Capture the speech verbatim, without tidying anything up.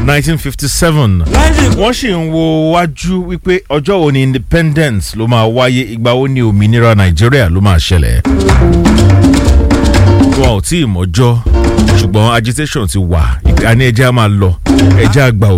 nineteen fifty-seven wọ́n sì ń wo wájú wípé ọjọ́ wo ni independence ló máa wáyé ìgbà wo ni òmìnira Nàìjíríà ló máa ṣẹlẹ̀ wọn ò tí ì mọ́jọ́ ṣùgbọ́n agitation ti wà ìkànnì ẹja máa lọ ẹja àgbà